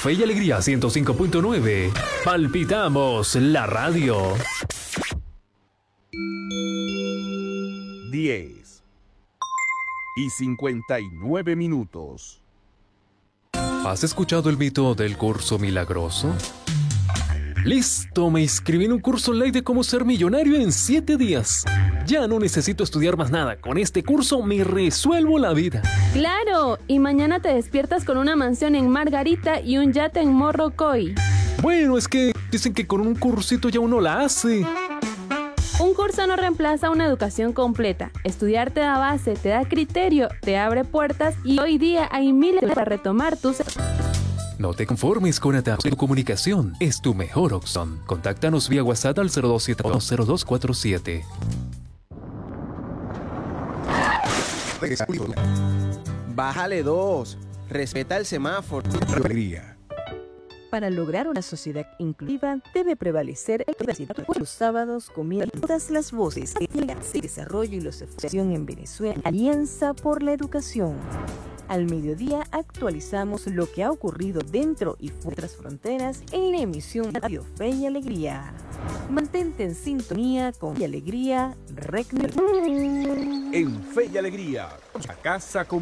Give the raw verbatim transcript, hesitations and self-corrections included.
Fe y Alegría ciento cinco punto nueve. Palpitamos la radio. diez y cincuenta y nueve minutos. ¿Has escuchado el mito del curso milagroso? ¡Listo! Me inscribí en un curso online de cómo ser millonario en siete días. Ya no necesito estudiar más nada. Con este curso me resuelvo la vida. ¡Claro! Y mañana te despiertas con una mansión en Margarita y un yate en Morrocoy. Bueno, es que dicen que con un cursito ya uno la hace. Un curso no reemplaza una educación completa. Estudiar te da base, te da criterio, te abre puertas y hoy día hay miles para retomar tus... No te conformes con atajos. Tu comunicación es tu mejor opción. Contáctanos vía WhatsApp al cero dos siete dos cero dos cuatro siete. Bájale dos. Respeta el semáforo. Alegría. Para lograr una sociedad inclusiva debe prevalecer el diversidad. Los sábados comienzan todas las voces de desarrollo y los esfuerzos en Venezuela. Alianza por la Educación. Al mediodía actualizamos lo que ha ocurrido dentro y fuera de nuestras fronteras en la emisión Radio Fe y Alegría. Mantente en sintonía con Fe y Alegría. Rec... En Fe y Alegría, la casa con